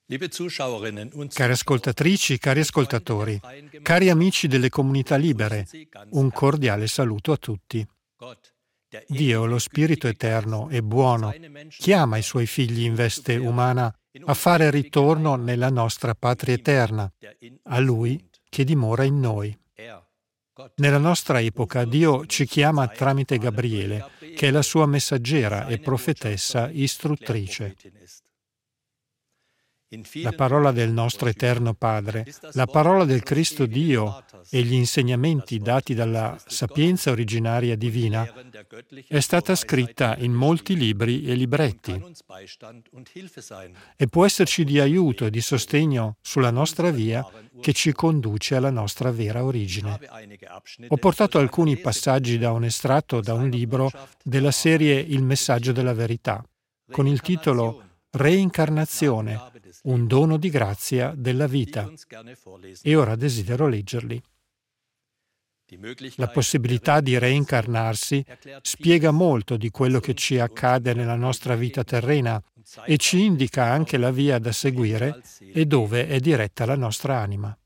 Cari ascoltatrici, cari ascoltatori, cari amici delle comunità libere, un cordiale saluto a tutti. Dio, lo Spirito Eterno e buono, chiama i suoi figli in veste umana a fare ritorno nella nostra patria eterna, a Lui che dimora in noi. Nella nostra epoca Dio ci chiama tramite Gabriele, che è la sua messaggera e profetessa istruttrice. La parola del nostro Eterno Padre, la parola del Cristo Dio e gli insegnamenti dati dalla sapienza originaria divina è stata scritta in molti libri e libretti e può esserci di aiuto e di sostegno sulla nostra via che ci conduce alla nostra vera origine. Ho portato alcuni passaggi da un estratto da un libro della serie Il messaggio della verità, con il titolo Reincarnazione, un dono di grazia della vita. E ora desidero leggerli. La possibilità di reincarnarsi spiega molto di quello che ci accade nella nostra vita terrena e ci indica anche la via da seguire e dove è diretta la nostra anima.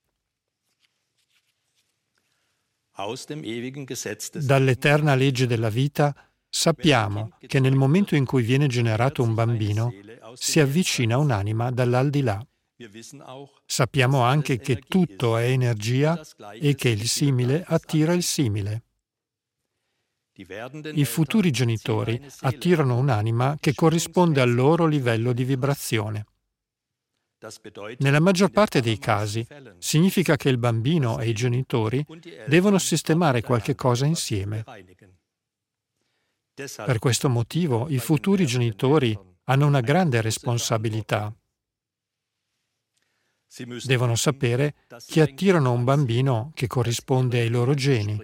Dall'eterna legge della vita sappiamo che nel momento in cui viene generato un bambino si avvicina un'anima dall'aldilà. Sappiamo anche che tutto è energia e che il simile attira il simile. I futuri genitori attirano un'anima che corrisponde al loro livello di vibrazione. Nella maggior parte dei casi significa che il bambino e i genitori devono sistemare qualche cosa insieme. Per questo motivo i futuri genitori hanno una grande responsabilità. Devono sapere che attirano un bambino che corrisponde ai loro geni.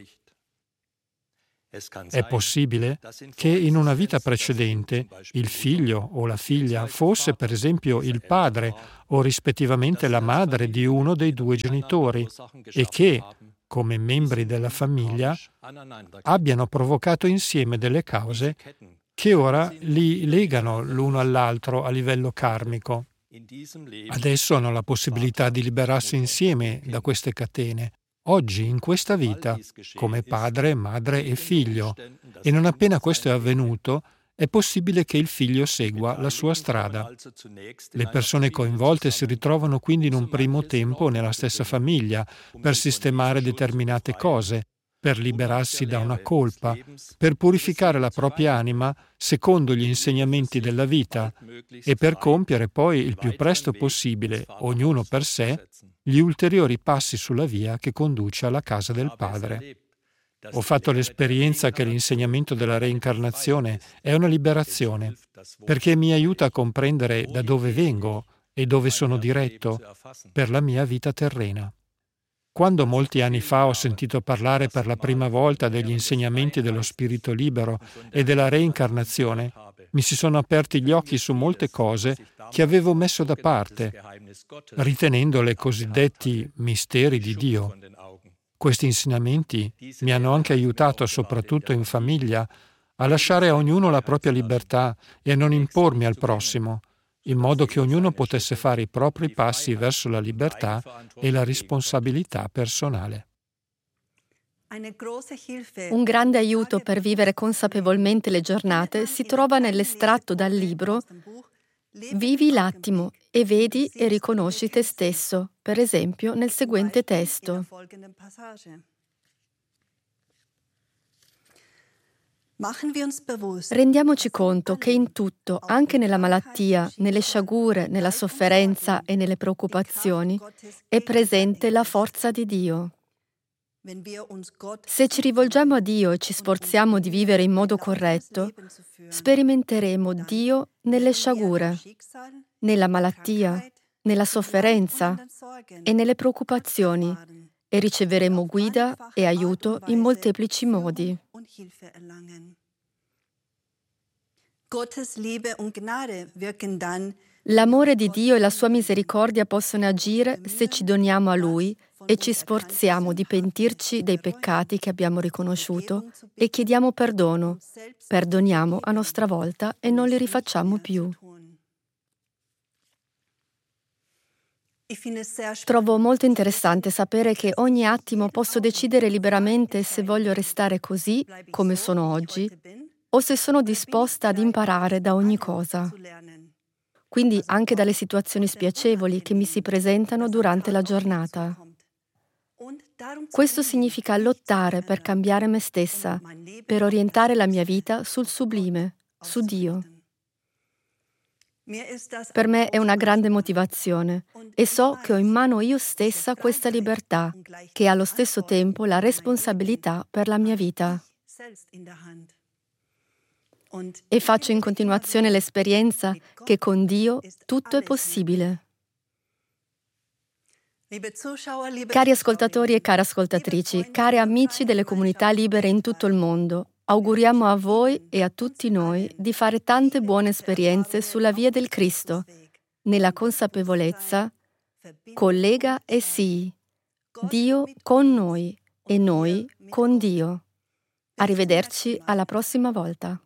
È possibile che in una vita precedente il figlio o la figlia fosse per esempio il padre o rispettivamente la madre di uno dei due genitori e che, come membri della famiglia, abbiano provocato insieme delle cause che ora li legano l'uno all'altro a livello karmico. Adesso hanno la possibilità di liberarsi insieme da queste catene, oggi, in questa vita, come padre, madre e figlio, e non appena questo è avvenuto, è possibile che il figlio segua la sua strada. Le persone coinvolte si ritrovano quindi in un primo tempo nella stessa famiglia per sistemare determinate cose, per liberarsi da una colpa, per purificare la propria anima secondo gli insegnamenti della vita e per compiere poi il più presto possibile, ognuno per sé, gli ulteriori passi sulla via che conduce alla casa del Padre. Ho fatto l'esperienza che l'insegnamento della reincarnazione è una liberazione, perché mi aiuta a comprendere da dove vengo e dove sono diretto per la mia vita terrena. Quando molti anni fa ho sentito parlare per la prima volta degli insegnamenti dello spirito libero e della reincarnazione, mi si sono aperti gli occhi su molte cose che avevo messo da parte, ritenendo le cosiddetti misteri di Dio. Questi insegnamenti mi hanno anche aiutato, soprattutto in famiglia, a lasciare a ognuno la propria libertà e a non impormi al prossimo, in modo che ognuno potesse fare i propri passi verso la libertà e la responsabilità personale. Un grande aiuto per vivere consapevolmente le giornate si trova nell'estratto dal libro Vivi l'attimo e vedi e riconosci te stesso, per esempio nel seguente testo. Rendiamoci conto che in tutto, anche nella malattia, nelle sciagure, nella sofferenza e nelle preoccupazioni, è presente la forza di Dio. Se ci rivolgiamo a Dio e ci sforziamo di vivere in modo corretto, sperimenteremo Dio nelle sciagure, nella malattia, nella sofferenza e nelle preoccupazioni e riceveremo guida e aiuto in molteplici modi. L'amore di Dio e la sua misericordia possono agire se ci doniamo a Lui e ci sforziamo di pentirci dei peccati che abbiamo riconosciuto e chiediamo perdono. Perdoniamo a nostra volta e non li rifacciamo più. Trovo molto interessante sapere che ogni attimo posso decidere liberamente se voglio restare così, come sono oggi, o se sono disposta ad imparare da ogni cosa. Quindi anche dalle situazioni spiacevoli che mi si presentano durante la giornata. Questo significa lottare per cambiare me stessa, per orientare la mia vita sul sublime, su Dio. Per me è una grande motivazione e so che ho in mano io stessa questa libertà, che è allo stesso tempo la responsabilità per la mia vita. E faccio in continuazione l'esperienza che con Dio tutto è possibile. Cari ascoltatori e care ascoltatrici, cari amici delle comunità libere in tutto il mondo, auguriamo a voi e a tutti noi di fare tante buone esperienze sulla via del Cristo, nella consapevolezza, collega e sì, Dio con noi e noi con Dio. Arrivederci alla prossima volta.